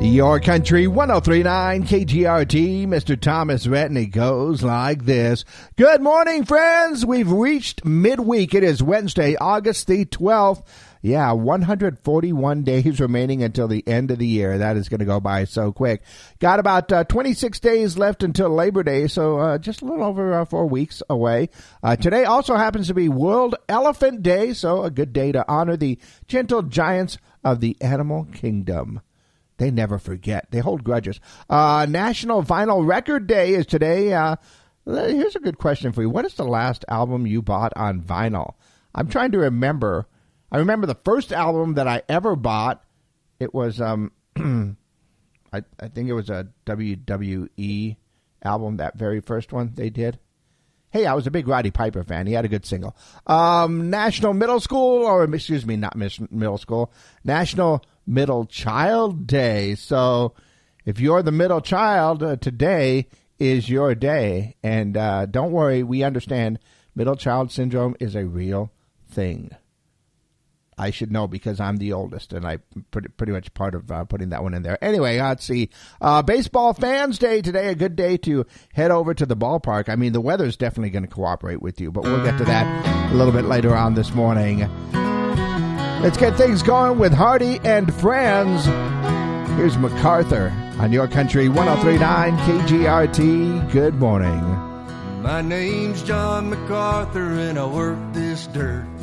Your Country 103.9 KGRT. Mr. Thomas Retney goes like this. Good morning, friends. We've reached midweek. It is Wednesday, August the 12th. Yeah, 141 days remaining until the end of the year. That is going to go by so quick. Got about 26 days left until Labor Day, so just a little over 4 weeks away. Today also happens to be World Elephant Day, so a good day to honor the gentle giants of the animal kingdom. They never forget. They hold grudges. National Vinyl Record Day is today. Here's a good question for you. What is the last album you bought on vinyl? I'm trying to remember. I remember the first album that I ever bought. It was, I think it was a WWE album, that very first one they did. Hey, I was a big Roddy Piper fan. He had a good single. National Middle School, or excuse me, not middle school, National Middle Child Day. So if you're the middle child, today is your day. And don't worry, we understand middle child syndrome is a real thing. I should know because I'm the oldest, and I pretty much part of putting that one in there. Anyway, let's see. Baseball Fans Day today, a good day to head over to the ballpark. I mean, the weather's definitely going to cooperate with you, but we'll get to that a little bit later on this morning. Let's get things going with Hardy and Friends. Here's MacArthur on Your Country 103.9 KGRT. Good morning. My name's John MacArthur, and I work this dirt.